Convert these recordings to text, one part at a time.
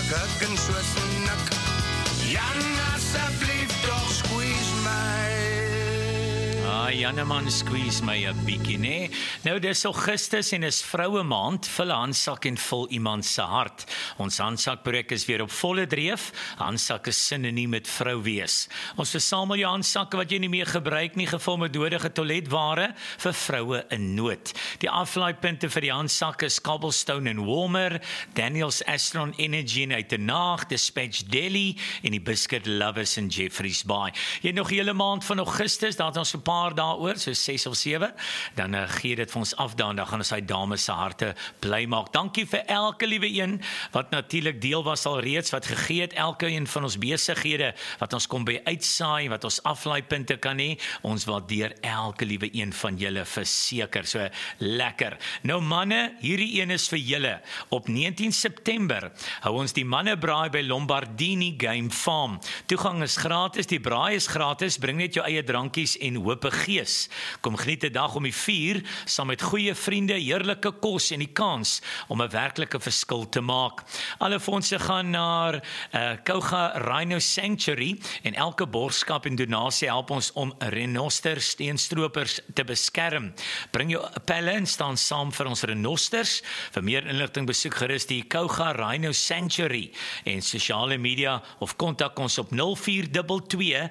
huk en so snik. Jan, asseblief toch squeeze my. Janneman squeeze my 'n bietjie, nee. Nou, dis Augustus en is vroue maand, vul 'n handsak en vul iemand se hart. Ons handsakprojek is weer op volle dreef. Handsak is sinoniem met vrou wees. Ons versamel jou handsakke wat jy nie meer gebruik nie, gevul met nodige toiletware vir vroue in nood. Die aflaaipunte vir die handsakke is Cobblestone en Warmer, Daniels Astron Energy en Uitenaag, Dispatch Deli en die Biscuit Lovers in Jeffreys Bay. Jy het nog die hele maand van Augustus, daar het ons 'n paar daaroor, so 6 of 7, dan gee dit vir ons af, dan gaan ons hy dames se harte bly maak. Dankie vir elke liewe een wat natuurlik deel was al reeds, wat gegee het, elke een van ons besighede wat ons kom by uitsaai, wat ons aflaaipunte kan hê. Ons waardeer elke liewe een van julle verseker. So lekker. Nou manne, hierdie een is vir julle. Op 19 September hou ons die mannebraai by Lombardini Game Farm. Toegang is gratis, die braai is gratis, bring net jou eie drankies en hope gees. Kom geniet 'n dag om die vuur, saam met goeie vriende, heerlike kos en die kans om 'n werklike verskil te maak. Alle fondse gaan na Kouga Rhino Sanctuary en elke borgskap en donasie help ons om renosters, steenstropers te beskerm. Bring jou pelle en staan saam vir ons renosters. Vir meer inligting besoek gerus die Kouga Rhino Sanctuary en sosiale media of kontak ons op 0422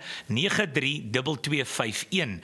932251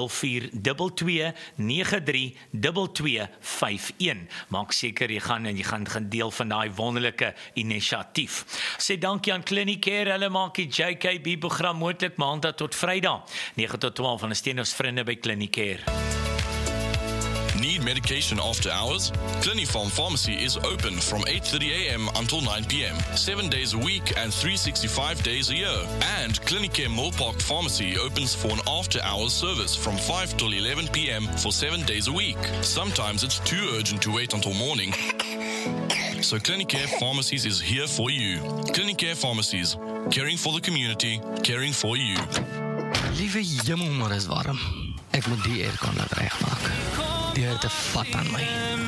0422932251. Maak seker jy gaan deel van daai wonderlike inisiatief. Sê dankie aan Clinicare, hulle maak die JKB program moontlik maandag tot Vrydag 9 tot 12 van steun ons vriende by Clinicare. Need medication after hours? Clinifarm Pharmacy is open from 8:30 a.m. until 9 p.m. 7 days a week and 365 days a year. And Clinicare Millpark Pharmacy opens for an after-hours service from 5 till 11 p.m. for 7 days a week. Sometimes it's too urgent to wait until morning. So Clinicare Pharmacies is here for you. Clinicare Pharmacies, caring for the community, caring for you. Liewe jemmel, maar is warm. Ek moet die aircon laat regmaak. Die het te vat aan my.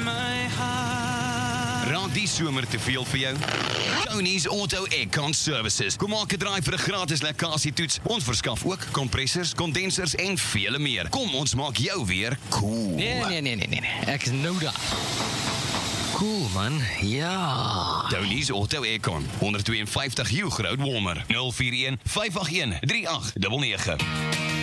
Raak die somer te veel vir jou? Tony's Auto Aircon Services. Kom maak 'n draai vir 'n gratis lekkasietoets. Ons verskaf ook kompressors, kondensers en vele meer. Kom, ons maak jou weer cool. Nee. Ek is nou daar. Cool man, ja. Tony's Auto Aircon, 152 Hugh Road Warmer, 041 581 3899.